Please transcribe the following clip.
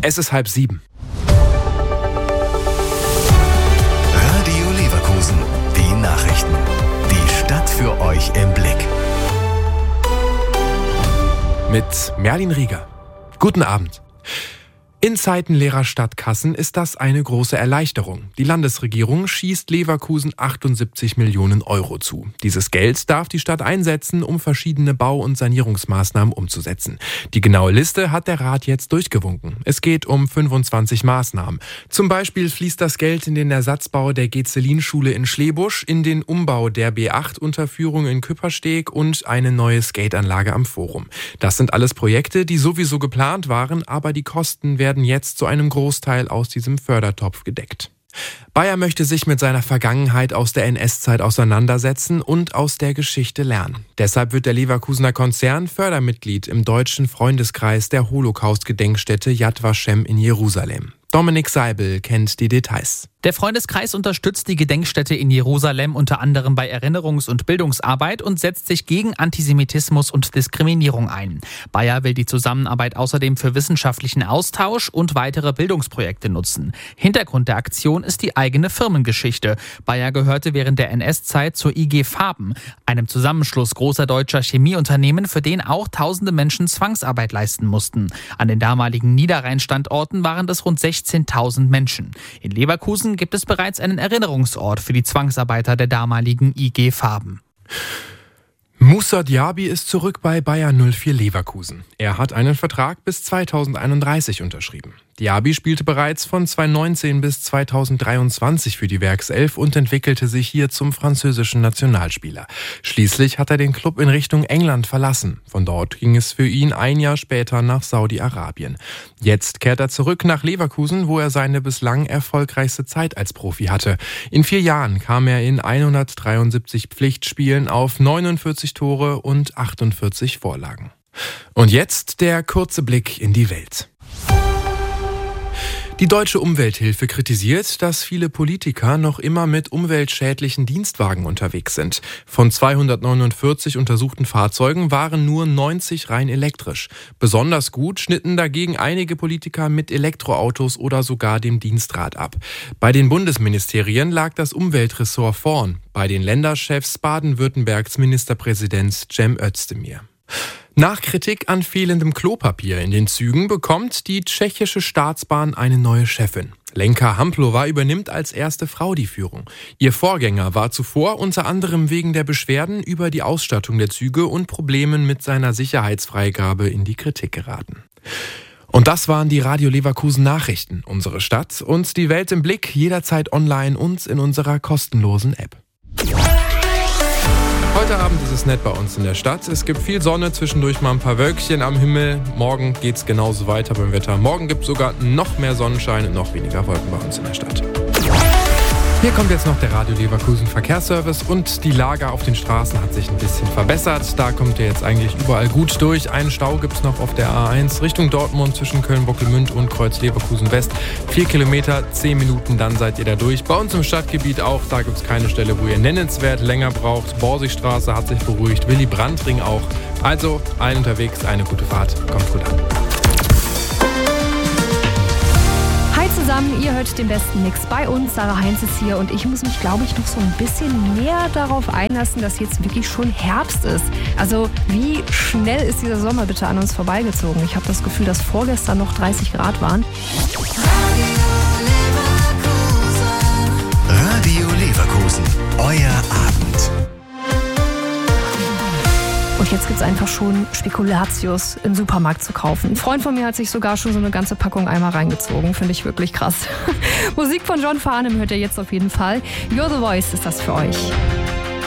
Es ist 6:30. Radio Leverkusen, die Nachrichten. Die Stadt für euch im Blick. Mit Merlin Rieger. Guten Abend. In Zeiten leerer Stadtkassen ist das eine große Erleichterung. Die Landesregierung schießt Leverkusen 78 Millionen Euro zu. Dieses Geld darf die Stadt einsetzen, um verschiedene Bau- und Sanierungsmaßnahmen umzusetzen. Die genaue Liste hat der Rat jetzt durchgewunken. Es geht um 25 Maßnahmen. Zum Beispiel fließt das Geld in den Ersatzbau der Gezelin-Schule in Schlebusch, in den Umbau der B8-Unterführung in Küppersteg und eine neue Skateanlage am Forum. Das sind alles Projekte, die sowieso geplant waren, aber die Kosten werden jetzt zu einem Großteil aus diesem Fördertopf gedeckt. Bayer möchte sich mit seiner Vergangenheit aus der NS-Zeit auseinandersetzen und aus der Geschichte lernen. Deshalb wird der Leverkusener Konzern Fördermitglied im deutschen Freundeskreis der Holocaust-Gedenkstätte Yad Vashem in Jerusalem. Dominik Seibel kennt die Details. Der Freundeskreis unterstützt die Gedenkstätte in Jerusalem unter anderem bei Erinnerungs- und Bildungsarbeit und setzt sich gegen Antisemitismus und Diskriminierung ein. Bayer will die Zusammenarbeit außerdem für wissenschaftlichen Austausch und weitere Bildungsprojekte nutzen. Hintergrund der Aktion ist die eigene Firmengeschichte. Bayer gehörte während der NS-Zeit zur IG Farben, einem Zusammenschluss großer deutscher Chemieunternehmen, für den auch tausende Menschen Zwangsarbeit leisten mussten. An den damaligen Niederrhein-Standorten waren das rund 16.000 Menschen. In Leverkusen gibt es bereits einen Erinnerungsort für die Zwangsarbeiter der damaligen IG Farben. Moussa Diaby ist zurück bei Bayer 04 Leverkusen. Er hat einen Vertrag bis 2031 unterschrieben. Diaby spielte bereits von 2019 bis 2023 für die Werkself und entwickelte sich hier zum französischen Nationalspieler. Schließlich hat er den Club in Richtung England verlassen. Von dort ging es für ihn ein Jahr später nach Saudi-Arabien. Jetzt kehrt er zurück nach Leverkusen, wo er seine bislang erfolgreichste Zeit als Profi hatte. In 4 Jahren kam er in 173 Pflichtspielen auf 49 Tore und 48 Vorlagen. Und jetzt der kurze Blick in die Welt. Die Deutsche Umwelthilfe kritisiert, dass viele Politiker noch immer mit umweltschädlichen Dienstwagen unterwegs sind. Von 249 untersuchten Fahrzeugen waren nur 90 rein elektrisch. Besonders gut schnitten dagegen einige Politiker mit Elektroautos oder sogar dem Dienstrad ab. Bei den Bundesministerien lag das Umweltressort vorn, bei den Länderchefs Baden-Württembergs Ministerpräsident Cem Özdemir. Nach Kritik an fehlendem Klopapier in den Zügen bekommt die tschechische Staatsbahn eine neue Chefin. Lenka Hamplova übernimmt als erste Frau die Führung. Ihr Vorgänger war zuvor unter anderem wegen der Beschwerden über die Ausstattung der Züge und Problemen mit seiner Sicherheitsfreigabe in die Kritik geraten. Und das waren die Radio Leverkusen Nachrichten. Unsere Stadt und die Welt im Blick, jederzeit online und in unserer kostenlosen App. Heute Abend ist es nett bei uns in der Stadt. Es gibt viel Sonne, zwischendurch mal ein paar Wölkchen am Himmel. Morgen geht's genauso weiter beim Wetter. Morgen gibt es sogar noch mehr Sonnenschein und noch weniger Wolken bei uns in der Stadt. Hier kommt jetzt noch der Radio Leverkusen Verkehrsservice und die Lage auf den Straßen hat sich ein bisschen verbessert. Da kommt ihr jetzt eigentlich überall gut durch. Einen Stau gibt es noch auf der A1 Richtung Dortmund zwischen Köln-Bockemünd und Kreuz Leverkusen West. 4 Kilometer, 10 Minuten, dann seid ihr da durch. Bei uns im Stadtgebiet auch, da gibt es keine Stelle, wo ihr nennenswert länger braucht. Borsigstraße hat sich beruhigt, Willy-Brandt-Ring auch. Also, allen unterwegs, eine gute Fahrt. Kommt gut an. Hi zusammen, ihr hört den besten Mix bei uns. Sarah Heinz ist hier und ich muss mich, glaube ich, noch so ein bisschen mehr darauf einlassen, dass jetzt wirklich schon Herbst ist. Also wie schnell ist dieser Sommer bitte an uns vorbeigezogen? Ich habe das Gefühl, dass vorgestern noch 30 Grad waren. Radio Leverkusen, euer Abend. Und jetzt gibt es einfach schon Spekulatius im Supermarkt zu kaufen. Ein Freund von mir hat sich sogar schon so eine ganze Packung Eimer reingezogen. Finde ich wirklich krass. Musik von John Farnham hört ihr jetzt auf jeden Fall. You're the Voice ist das für euch.